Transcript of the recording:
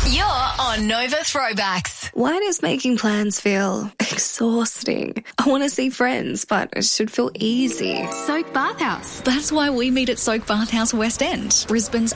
You're on Nova Throwbacks. Why does making plans feel exhausting? I want to see friends, but it should feel easy. Soak Bathhouse. That's why we meet at Soak Bathhouse West End, Brisbane's